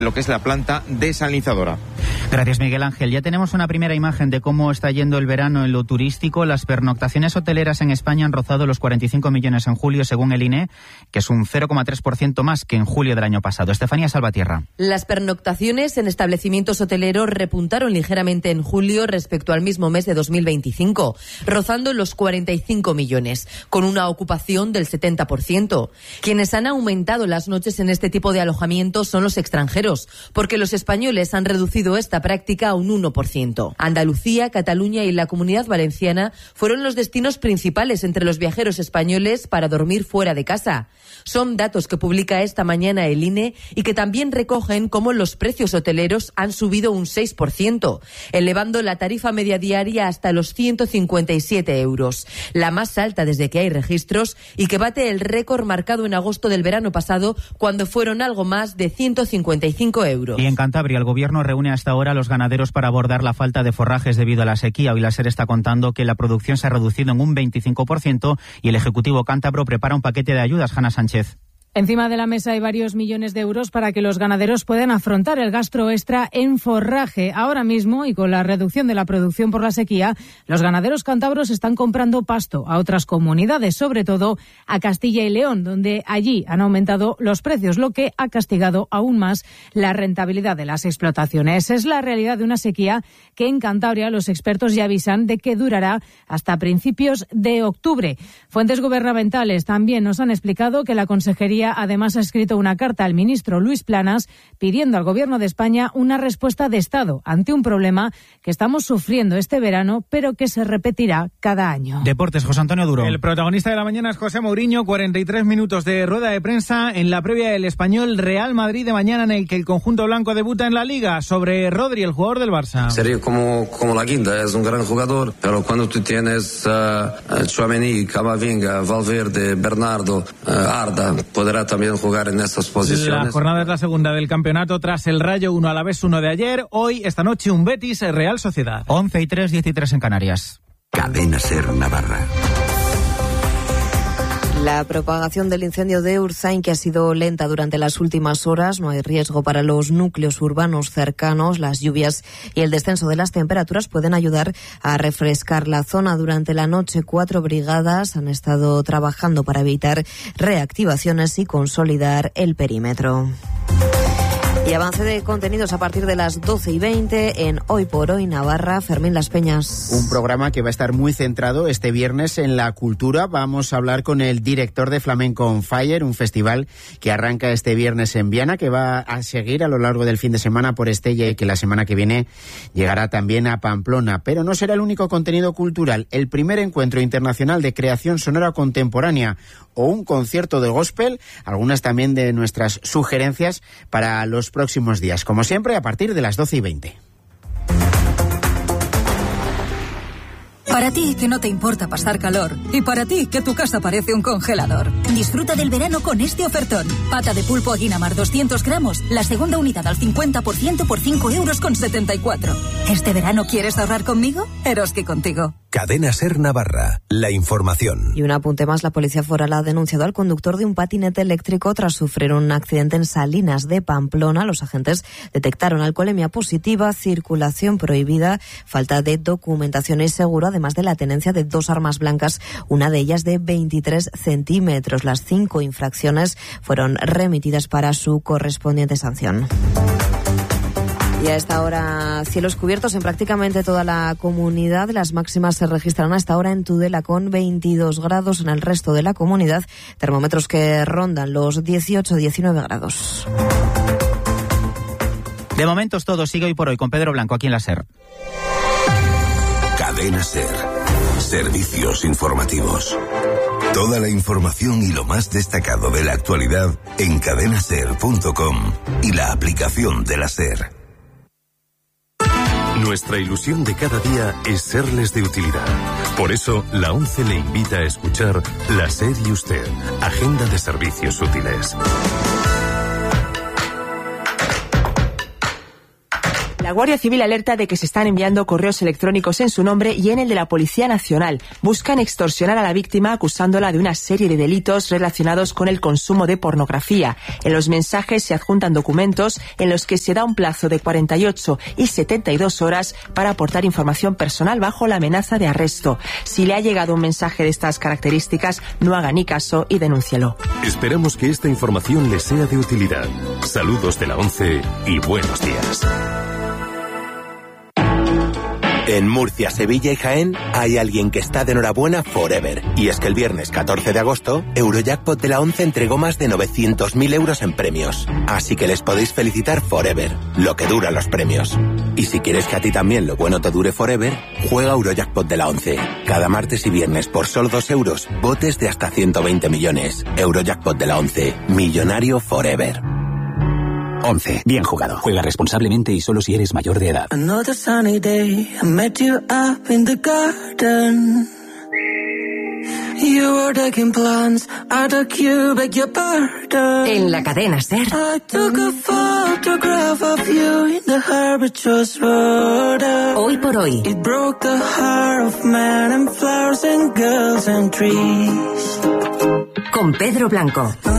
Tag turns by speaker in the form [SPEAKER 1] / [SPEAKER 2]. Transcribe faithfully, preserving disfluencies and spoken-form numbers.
[SPEAKER 1] lo que es la planta desalinizadora.
[SPEAKER 2] Gracias, Miguel Ángel. Ya tenemos una primera imagen de cómo está yendo el verano en lo turístico. Las pernoctaciones hoteleras en España han rozado los cuarenta y cinco millones en julio, según el I N E, que es un cero coma tres por ciento más que en julio del año pasado. Estefanía Salvatierra.
[SPEAKER 3] Las pernoctaciones en establecimientos hoteleros repuntaron ligeramente en julio respecto al mismo mes de dos mil veinticinco, rozando los cuarenta y cinco millones, con una ocupación del setenta por ciento. Quienes han aumentado las noches en este tipo de alojamientos son los extranjeros, porque los españoles han reducido esta práctica a un uno por ciento. Andalucía, Cataluña y la Comunidad Valenciana fueron los destinos principales entre los viajeros españoles para dormir fuera de casa. Son datos que publica esta mañana el I N E y que también recogen cómo los precios hoteleros han subido un seis por ciento, elevando la tarifa media diaria hasta los ciento cincuenta y siete euros, la más alta desde que hay registros y que bate el récord marcado en agosto del verano pasado, cuando fueron algo más de ciento cincuenta y cinco euros.
[SPEAKER 2] Y en Cantabria, el gobierno reúne hasta ahora a los ganaderos para abordar la falta de forrajes debido a la sequía. Hoy la SER está contando que la producción se ha reducido en un veinticinco por ciento y el Ejecutivo cántabro prepara un paquete de ayudas. Hanna Sánchez.
[SPEAKER 4] Encima de la mesa hay varios millones de euros para que los ganaderos puedan afrontar el gasto extra en forraje. Ahora mismo, y con la reducción de la producción por la sequía, los ganaderos cántabros están comprando pasto a otras comunidades, sobre todo a Castilla y León, donde allí han aumentado los precios, lo que ha castigado aún más la rentabilidad de las explotaciones. Es la realidad de una sequía que en Cantabria los expertos ya avisan de que durará hasta principios de octubre. Fuentes gubernamentales también nos han explicado que la Consejería además ha escrito una carta al ministro Luis Planas pidiendo al Gobierno de España una respuesta de Estado ante un problema que estamos sufriendo este verano, pero que se repetirá cada año.
[SPEAKER 2] Deportes, José Antonio Duro.
[SPEAKER 5] El protagonista de la mañana es José Mourinho, cuarenta y tres minutos de rueda de prensa en la previa del Español Real Madrid de mañana, en el que el conjunto blanco debuta en la Liga. Sobre Rodri, el jugador del Barça.
[SPEAKER 6] Sería como, como la quinta, es un gran jugador, pero cuando tú tienes uh, Tchouaméni, Camavinga, Valverde, Bernardo, uh, Arda, podrá también jugar en estas posiciones.
[SPEAKER 5] La jornada es la segunda del campeonato tras el Rayo uno Alavés uno de ayer. Hoy, esta noche, un Betis Real Sociedad.
[SPEAKER 2] once y tres, diez y tres en Canarias.
[SPEAKER 7] Cadena SER Navarra.
[SPEAKER 8] La propagación del incendio de Urzain, que ha sido lenta durante las últimas horas, no hay riesgo para los núcleos urbanos cercanos. Las lluvias y el descenso de las temperaturas pueden ayudar a refrescar la zona. Durante la noche, cuatro brigadas han estado trabajando para evitar reactivaciones y consolidar el perímetro. Y avance de contenidos a partir de las doce y veinte en Hoy por Hoy Navarra. Fermín Las Peñas.
[SPEAKER 9] Un programa que va a estar muy centrado este viernes en la cultura. Vamos a hablar con el director de Flamenco on Fire, un festival que arranca este viernes en Viana, que va a seguir a lo largo del fin de semana por Estella y que la semana que viene llegará también a Pamplona. Pero no será el único contenido cultural. El primer encuentro internacional de creación sonora contemporánea o un concierto de gospel, algunas también de nuestras sugerencias para los próximos días, como siempre a partir de las doce y veinte.
[SPEAKER 10] Para ti que no te importa pasar calor y para ti que tu casa parece un congelador. Disfruta del verano con este ofertón. Pata de pulpo Aguinamar doscientos gramos, la segunda unidad al cincuenta por ciento por cinco euros con setenta y cuatro. ¿Este verano quieres ahorrar conmigo? Eroski contigo.
[SPEAKER 7] Cadena SER Navarra, la información.
[SPEAKER 8] Y un apunte más, la Policía Foral ha denunciado al conductor de un patinete eléctrico tras sufrir un accidente en Salinas de Pamplona. Los agentes detectaron alcoholemia positiva, circulación prohibida, falta de documentación y seguro, además de la tenencia de dos armas blancas, una de ellas de veintitrés centímetros. Las cinco infracciones fueron remitidas para su correspondiente sanción. Y a esta hora, cielos cubiertos en prácticamente toda la comunidad. Las máximas se registrarán hasta ahora en Tudela con veintidós grados. En el resto de la comunidad, termómetros que rondan los dieciocho a diecinueve grados.
[SPEAKER 2] De momento es todo. Sigue Hoy por Hoy con Pedro Blanco aquí en la SER.
[SPEAKER 7] Cadena SER. Servicios informativos. Toda la información y lo más destacado de la actualidad en cadena ser punto com y la aplicación de la SER.
[SPEAKER 11] Nuestra ilusión de cada día es serles de utilidad. Por eso, la ONCE le invita a escuchar La SER y Usted, Agenda de Servicios Útiles.
[SPEAKER 8] La
[SPEAKER 12] La Guardia Civil alerta de que se están enviando correos electrónicos en su nombre y en el de la Policía Nacional. Buscan extorsionar a la víctima acusándola de una serie de delitos relacionados con el consumo de pornografía. En los mensajes se adjuntan documentos en los que se da un plazo de cuarenta y ocho y setenta y dos horas para aportar información personal bajo la amenaza de arresto. Si le ha llegado un mensaje de estas características, no haga ni caso y denúncielo.
[SPEAKER 11] Esperamos que esta información le sea de utilidad. Saludos de la ONCE y buenos días.
[SPEAKER 13] En Murcia, Sevilla y Jaén hay alguien que está de enhorabuena forever. Y es que el viernes catorce de agosto, Eurojackpot de la ONCE entregó más de novecientos mil euros en premios. Así que les podéis felicitar forever, lo que duran los premios. Y si quieres que a ti también lo bueno te dure forever, juega Eurojackpot de la ONCE. Cada martes y viernes por solo dos euros, botes de hasta ciento veinte millones. Eurojackpot de la ONCE, millonario forever.
[SPEAKER 14] once. Bien jugado. Juega responsablemente y solo si eres mayor de edad.
[SPEAKER 15] Another sunny day, I met you up in the garden. You were taking plans at a cube, beg your pardon.
[SPEAKER 16] En la cadena SER.
[SPEAKER 15] I took a photograph of you in the Herbaceous Road.
[SPEAKER 16] Hoy por hoy.
[SPEAKER 15] It broke the heart of man and flowers and girls and trees.
[SPEAKER 16] Con Pedro Blanco.